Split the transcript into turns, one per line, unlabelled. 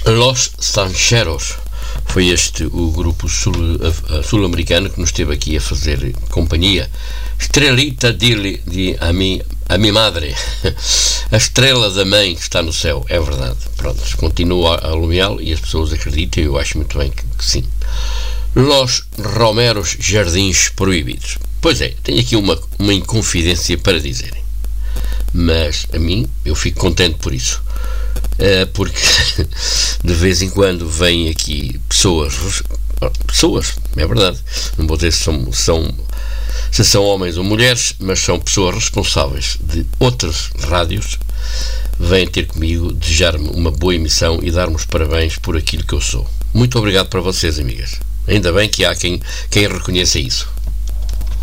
Los Sancheros. Foi este o grupo sul-americano que nos esteve aqui a fazer companhia. Estrelita de a mi madre. A estrela da mãe que está no céu. É verdade. Pronto, continua a alumiá-lo e as pessoas acreditam, e eu acho muito bem que sim. Los Romeros Jardins Proibidos. Pois é, tenho aqui uma inconfidência para dizerem. Mas a mim, eu fico contente por isso. Porque de vez em quando vêm aqui pessoas, é verdade, não vou dizer se são homens ou mulheres, mas são pessoas responsáveis de outras rádios, vêm ter comigo, desejar-me uma boa emissão e dar-me os parabéns por aquilo que eu sou. Muito obrigado para vocês, amigas. Ainda bem que há quem reconheça isso.